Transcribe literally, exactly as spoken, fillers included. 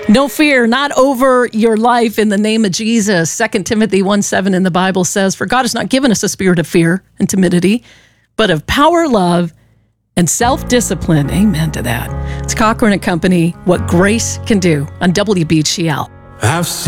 No fear, not over your life in the name of Jesus. Second Timothy one seven in the Bible says, for God has not given us a spirit of fear and timidity, but of power, love, and self-discipline. Amen to that. It's Cochran and Company, What Grace Can Do on W B G L. I've seen